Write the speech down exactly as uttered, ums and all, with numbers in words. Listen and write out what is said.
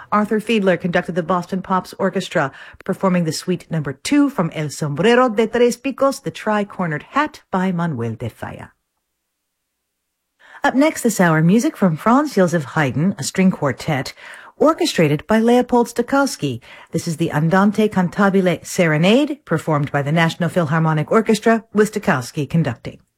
Arthur Fiedler conducted the Boston Pops Orchestra, performing the Suite Number Two from El Sombrero de Tres Picos, The Tri-Cornered Hat by Manuel de Falla. Up next this hour, music from Franz Joseph Haydn, a string quartet, orchestrated by Leopold Stokowski. This is the Andante Cantabile Serenade, performed by the National Philharmonic Orchestra, with Stokowski conducting.